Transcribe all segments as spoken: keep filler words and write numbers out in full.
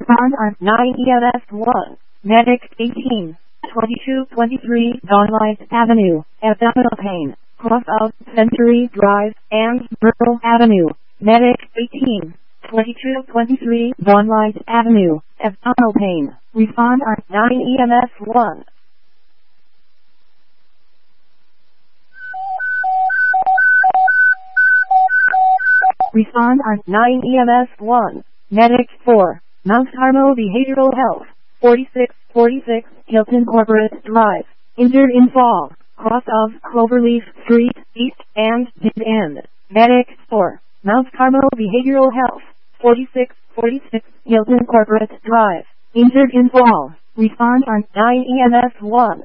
Respond on nine E M S one. Medic eighteen. twenty-two twenty-three Dawnlight Avenue, abdominal pain, cross of Century Drive and Myrtle Avenue. Medic eighteen. twenty-two twenty-three Dawnlight Avenue, abdominal pain. Respond on nine E M S one. Respond on nine E M S one. Medic four. Mount Carmel Behavioral Health, forty-six forty-six Hilton Corporate Drive. Injured in fall, cross of Cloverleaf Street, East and Dead End. Medic four. Mount Carmel Behavioral Health, forty-six forty-six Hilton Corporate Drive. Injured in fall. Respond on nine E M S one.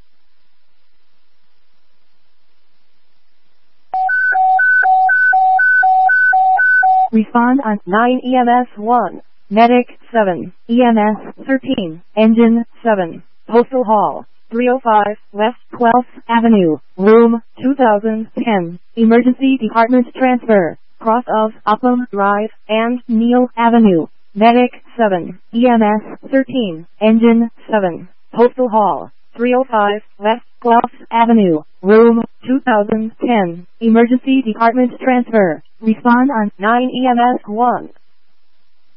Respond on nine E M S one. Medic seven. E M S thirteen. Engine seven. Postal Hall, three oh five West twelfth Avenue, Room two thousand ten. Emergency Department Transfer, cross of Upham Drive and Neal Avenue. Medic seven. E M S thirteen. Engine seven. Postal Hall, three oh five West twelfth Avenue, Room two thousand ten. Emergency Department Transfer. Respond on nine E M S one.